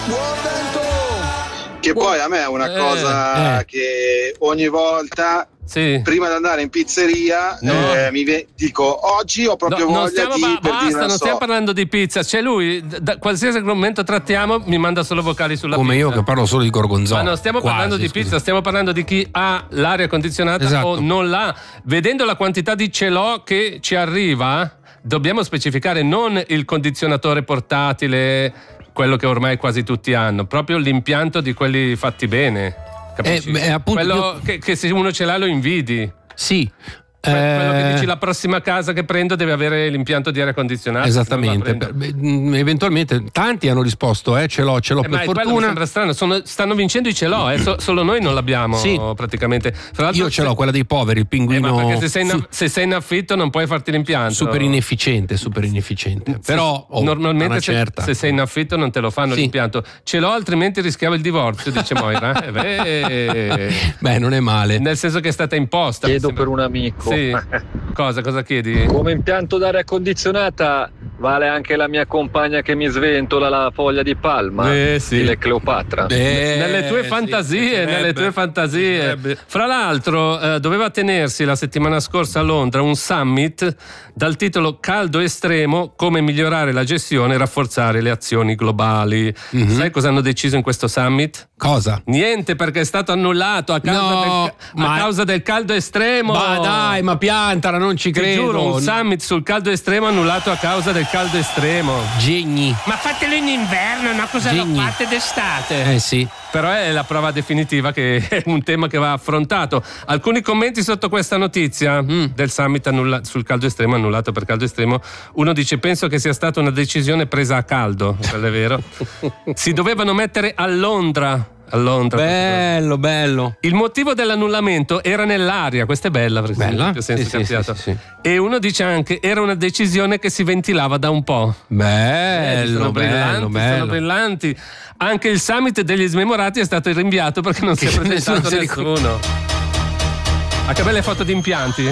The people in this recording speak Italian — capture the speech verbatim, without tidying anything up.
Buon vento! Che poi a me è una Eh, cosa eh. che ogni volta, Sì. prima di andare in pizzeria, No. eh, mi ve- dico oggi ho proprio No, non voglia stiamo di ba- per basta, dire, non so, stiamo parlando di pizza. C'è lui, da, da qualsiasi argomento trattiamo, mi manda solo vocali sulla Come pizza. io che parlo solo di gorgonzola. Ma non stiamo Quasi, parlando di scusi. pizza, stiamo parlando di chi ha l'aria condizionata Esatto. o non l'ha. Vedendo la quantità di ce l'ho che ci arriva, dobbiamo specificare non il condizionatore portatile, quello che ormai quasi tutti hanno, proprio l'impianto di quelli fatti bene. Capisci? Eh, beh, appunto, quello io- che, che se uno ce l'ha lo invidi. Sì. Que- Quello che Eh, dici, la prossima casa che prendo deve avere l'impianto di aria condizionata. Esattamente, se no la per- prendo. beh, mh, eventualmente tanti hanno risposto, eh, ce l'ho, ce l'ho Eh, ma per quello mi fortuna. sembra strano, sono- stanno vincendo i ce l'ho, eh, so- solo noi non l'abbiamo Sì. praticamente. Fra l'altro, Io ce se- l'ho, quella dei poveri, il eh, pinguino ma perché se sei, in, su- se sei in affitto non puoi farti l'impianto. super inefficiente, super inefficiente. Se- Però oh, normalmente una se, certa. se sei in affitto non te lo fanno Sì. l'impianto. Ce l'ho, altrimenti rischiavo il divorzio, dice Moira. Eh, beh, Beh, non è male. nel senso che è stata imposta. mi Chiedo sembra. per un amico. Sì. Cosa, cosa chiedi? Come impianto d'aria condizionata vale anche la mia compagna che mi sventola la foglia di palma, Eh, sì. stile Cleopatra. Beh, nelle tue sì, fantasie, piacerebbe. nelle tue fantasie. Piacerebbe. Fra l'altro, eh, doveva tenersi la settimana scorsa a Londra un summit dal titolo Caldo estremo: come migliorare la gestione e rafforzare le azioni globali. Mhm. Sai cosa hanno deciso in questo summit? Cosa? Niente, perché è stato annullato a causa, No, del, a ma- causa del caldo estremo. Ma dai, ma piantala, non ci Ti credo. giuro, un summit sul caldo estremo annullato a causa del caldo estremo. Geni. Ma fatelo in inverno, no? Cosa Geni. lo fate d'estate? Eh sì. Però è la prova definitiva che è un tema che va affrontato. Alcuni commenti sotto questa notizia mm, del summit annulla- sul caldo estremo, annullato per caldo estremo. Uno dice: penso che sia stata una decisione presa a caldo. Quello è vero. Si dovevano mettere a Londra. A Londra. Bello, bello. Il motivo dell'annullamento era nell'aria, questa è bella, perché Bella? più senso Sì, che sì, abbiate. sì, sì, E uno dice anche: era una decisione che si ventilava da un po'. Eh, Bello, sono brillanti, bello, bello. sono brillanti. Anche il summit degli smemorati è stato rinviato perché non si è Che presentato nessuno si nessuno. Ah, che belle foto di impianti.